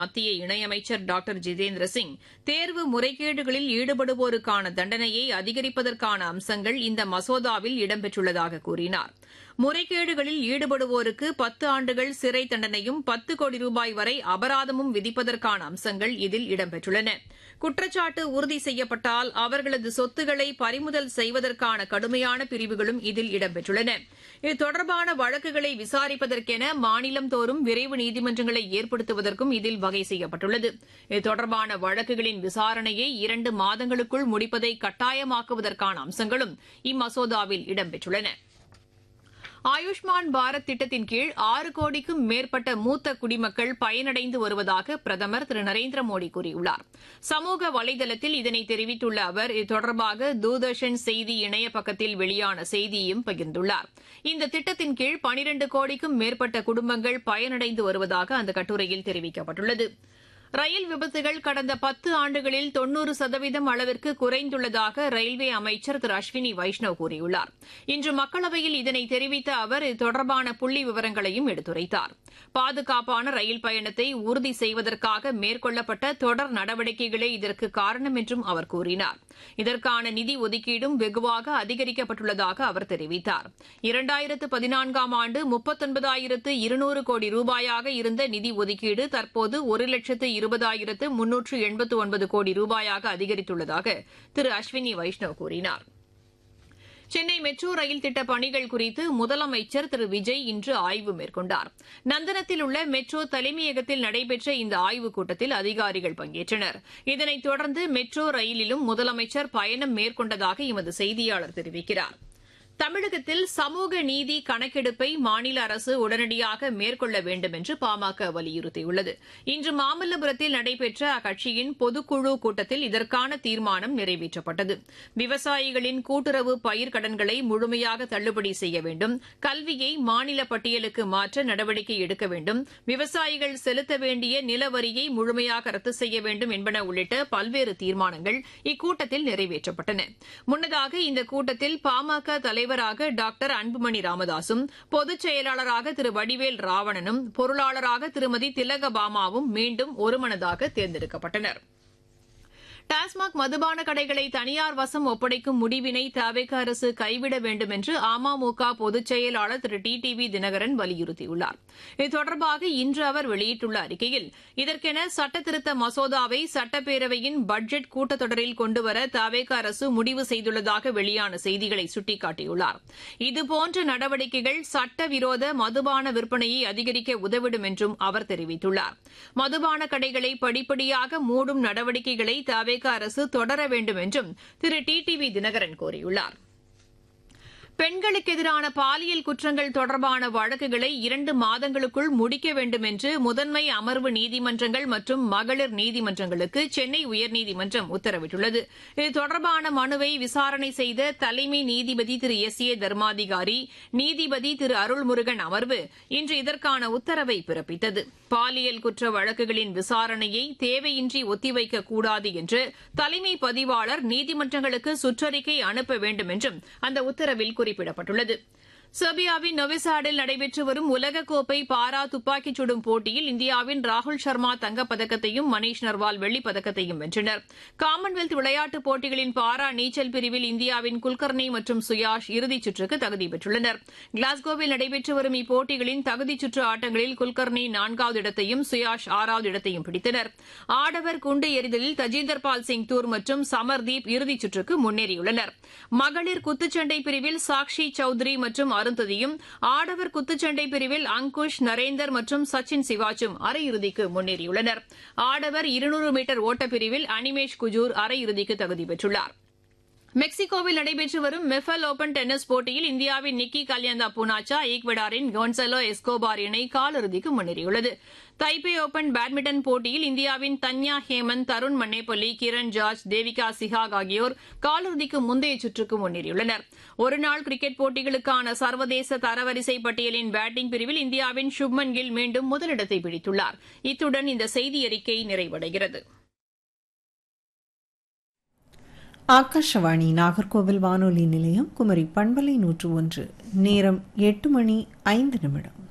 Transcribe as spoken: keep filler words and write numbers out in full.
மத்திய இணையமைச்சர் டாக்டர் ஜிதேந்திர சிங் தேர்வு முறைகேடுகளில் ஈடுபடுவோருக்கான தண்டனையை அதிகரிப்பதற்கான அம்சங்கள் இந்த மசோதாவில் இடம்பெற்றுள்ளதாக கூறினார். முறைகேடுகளில் ஈடுபடுவோருக்கு பத்து ஆண்டுகள் சிறை தண்டனையும் பத்து கோடி ரூபாய் வரை அபராதமும் விதிப்பதற்கான அம்சங்கள் இதில் இடம்பெற்றுள்ளன. குற்றச்சாட்டு உறுதி செய்யப்பட்டால் அவர்களது சொத்துக்களை பறிமுதல் செய்வதற்கான கடுமையான பிரிவுகளும் இதில் இடம்பெற்றுள்ளன. இது தொடர்பான வழக்குகளை விசாரிப்பதற்கென மாநிலந்தோறும் விரைவு நீதிமன்றங்களை ஏற்படுத்துவதற்கும் இதில் வகை செய்யப்பட்டுள்ளது. இது தொடர்பான வழக்குகளின் விசாரணையை இரண்டு மாதங்களுக்குள் முடிப்பதை கட்டாயமாக்குவதற்கான அம்சங்களும் இம்மசோதாவில் இடம்பெற்றுள்ளன. ஆயுஷ்மான் பாரத் திட்டத்தின் கீழ் ஆறு கோடிக்கும் மேற்பட்ட மூத்த குடிமக்கள் பயனடைந்து வருவதாக பிரதமர் திரு நரேந்திர மோடி கூறியுள்ளார். சமூக வலைதளத்தில் இதனை தெரிவித்துள்ள அவர் இது தொடர்பாக தூர்தர்ஷன் செய்தி இணைய பக்கத்தில் வெளியான செய்தியையும் பகிர்ந்துள்ளார். இந்த திட்டத்தின் கீழ் பனிரண்டு கோடிக்கும் மேற்பட்ட குடும்பங்கள் பயனடைந்து வருவதாக அந்த கட்டுரையில் தெரிவிக்கப்பட்டுள்ளது. ரயில் விபத்துகள் கடந்த பத்து ஆண்டுகளில் தொன்னூறு சதவீதம் அளவிற்கு குறைந்துள்ளதாக ரயில்வே அமைச்சர் திரு அஸ்வினி வைஷ்ணவ் கூறியுள்ளார். இன்று மக்களவையில் இதனை தெரிவித்த அவர் இது தொடர்பான புள்ளி விவரங்களையும் எடுத்துரைத்தார். பாதுகாப்பான ரயில் பயணத்தை உறுதி செய்வதற்காக மேற்கொள்ளப்பட்ட தொடர் நடவடிக்கைகளே இதற்கு காரணம் என்றும் அவர் கூறினார். இதற்கான நிதி ஒதுக்கீடும் வெகுவாக அதிகரிக்கப்பட்டுள்ளதாக அவர் தெரிவித்தார். இரண்டாயிரத்து பதினான்காம் ஆண்டு முப்பத்தொன்பதாயிரத்து இருநூறு கோடி ரூபாயாக இருந்த நிதி ஒதுக்கீடு தற்போது ஒரு லட்சத்து இருபதாயிரத்து முன்னூற்று எண்பத்து ஒன்பது கோடி ரூபாயாக அதிகரித்துள்ளதாக திரு அஸ்வினி வைஷ்ணவ் கூறினார். சென்னை மெட்ரோ ரயில் திட்ட பணிகள் குறித்து முதலமைச்சர் திரு விஜய் இன்று ஆய்வு மேற்கொண்டார். நந்தனத்தில் உள்ள மெட்ரோ தலைமையகத்தில் நடைபெற்ற இந்த ஆய்வுக் கூட்டத்தில் அதிகாரிகள் பங்கேற்றனர். இதனைத் தொடர்ந்து மெட்ரோ ரயிலிலும் முதலமைச்சர் பயணம் மேற்கொண்டதாக எமது செய்தியாளர் தெரிவிக்கிறார். தமிழகத்தில் சமூக நீதி கணக்கெடுப்பை மாநில அரசு உடனடியாக மேற்கொள்ள வேண்டும் என்று பாமக வலியுறுத்தியுள்ளது. இன்று மாமல்லபுரத்தில் நடைபெற்ற அக்கட்சியின் பொதுக்குழு கூட்டத்தில் இதற்கான தீர்மானம் நிறைவேற்றப்பட்டது. விவசாயிகளின் கூட்டுறவு பயிர்க்கடன்களை முழுமையாக தள்ளுபடி செய்ய வேண்டும், கல்வியை மாநில பட்டியலுக்கு மாற்ற நடவடிக்கை எடுக்க வேண்டும், விவசாயிகள் செலுத்த வேண்டிய நிலவரியை முழுமையாக ரத்து செய்ய வேண்டும் என்பன உள்ளிட்ட பல்வேறு தீர்மானங்கள் இக்கூட்டத்தில் நிறைவேற்றப்பட்டன. முன்னதாக இந்த கூட்டத்தில் பாமக தலைவர் தலைவராக டாக்டர் அன்புமணி ராமதாசும், பொதுச் செயலாளராக திரு வடிவேல் ராவணனும், பொருளாளராக திருமதி திலகபாமாவும் மீண்டும் ஒருமனதாக தேர்ந்தெடுக்கப்பட்டனர். டாஸ்மாக் மதுபான கடைகளை தனியார் வசம் ஒப்படைக்கும் முடிவினை தவிக அரசு கைவிட வேண்டும் என்று அமமுக பொதுச் செயலாளர் திரு டி டி வி தினகரன் வலியுறுத்தியுள்ளார். இது தொடர்பாக இன்று அவர் வெளியிட்டுள்ள அறிக்கையில், இதற்கென சட்டத்திருத்த மசோதாவை சட்டப்பேரவையின் பட்ஜெட் கூட்டத்தொடரில் கொண்டுவர தவிக அரசு முடிவு செய்துள்ளதாக வெளியான செய்திகளை சுட்டிக்காட்டியுள்ளார். இதுபோன்ற நடவடிக்கைகள் சட்டவிரோத மதுபான விற்பனையை அதிகரிக்க உதவிடும் என்றும் அவர் தெரிவித்துள்ளார். மதுபான கடைகளை படிப்படியாக மூடும் நடவடிக்கைகளை தவிக அரசு தொடர வேண்டும் என்றும் திரு டி டி வி தினகரன் கோரியுள்ளார். பெண்களுக்கு எதிரான பாலியல் குற்றங்கள் தொடர்பான வழக்குகளை இரண்டு மாதங்களுக்குள் முடிக்க வேண்டும் என்று முதன்மை அமர்வு நீதிமன்றங்கள் மற்றும் மகளிர் நீதிமன்றங்களுக்கு சென்னை உயர்நீதிமன்றம் உத்தரவிட்டுள்ளது. இது தொடர்பான மனுவை விசாரணை செய்த தலைமை நீதிபதி திரு எஸ் ஏ தர்மாதிகாரி, நீதிபதி திரு அருள்முருகன் அமர்வு இன்று இதற்கான உத்தரவை பிறப்பித்தது. பாலியல் குற்ற வழக்குகளின் விசாரணையை தேவையின்றி ஒத்திவைக்கக் கூடாது என்று தலைமை பதிவாளர் நீதிமன்றங்களுக்கு சுற்றறிக்கை அனுப்ப வேண்டும் என்றும் அந்த உத்தரவில் குறிப்பிடப்பட்டுள்ளது. செர்பியாவின் நொவிசாடில் நடைபெற்று வரும் உலகக்கோப்பை பாரா துப்பாக்கிச் சுடும் போட்டியில் இந்தியாவின் ராகுல் சர்மா தங்கப்பதக்கத்தையும் மணீஷ் நர்வால் வெள்ளிப் பதக்கத்தையும் வென்றனர். காமன்வெல்த் விளையாட்டுப் போட்டிகளின் பாரா நீச்சல் பிரிவில் இந்தியாவின் குல்கர்னி மற்றும் சுயாஷ் இறுதிச் சுற்றுக்கு தகுதி பெற்றுள்ளனர். கிளாஸ்கோவில் நடைபெற்று வரும் இப்போட்டிகளின் தகுதிச் சுற்று ஆட்டங்களில் குல்கர்னி நான்காவது இடத்தையும் சுயாஷ் ஆறாவது இடத்தையும் பிடித்தனர். ஆடவர் குண்டு எறிதலில் தஜிந்தர் பால் சிங் தூர் மற்றும் சமர்தீப் இறுதிச் சுற்றுக்கு முன்னேறியுள்ளனர். மகளிர் குத்துச்சண்டை பிரிவில் சாக்ஷி சௌத்ரி மற்றும் அருந்ததியும், ஆடவர் குத்துச்சண்டை பிரிவில் அங்குஷ் நரேந்தர் மற்றும் சச்சின் சிவாச்சும் அரையிறுதிக்கு முன்னேறியுள்ளனர். ஆடவர் இருநூறு மீட்டர் ஓட்டப்பிரிவில் அனிமேஷ் குஜூர் அரையிறுதிக்கு தகுதி பெற்றுள்ளார். மெக்சிகோவில் நடைபெற்று வரும் மெஃபல் ஓபன் டென்னிஸ் போட்டியில் இந்தியாவின் நிக்கி கல்யாந்தா பூனாச்சா, ஈக்வடாரின் கொன்சலோ எஸ்கோபார் இணை காலிறுதிக்கு முன்னேறியுள்ளது. தைபே ஓபன் பேட்மிண்டன் போட்டியில் இந்தியாவின் தன்யா ஹேமந்த், தருண் மன்னேப்பள்ளி, கிரண் ஜார்ஜ், தேவிகா சிஹாக் ஆகியோர் காலிறுதிக்கு முந்தைய சுற்றுக்கு முன்னேறியுள்ளனர். ஒருநாள் கிரிக்கெட் போட்டிகளுக்கான சர்வதேச தரவரிசை பட்டியலின் பேட்டிங் பிரிவில் இந்தியாவின் சுப்மன் கில் மீண்டும் முதலிடத்தை பிடித்துள்ளார். இத்துடன் இந்த செய்தியறிக்கை நிறைவடைகிறது. ஆகாஷவாணி நாகர்கோவில் வானொலி நிலையம், குமரி பண்பலை நூற்று ஒன்று. நேரம் எட்டு மணி ஐந்து நிமிடம்.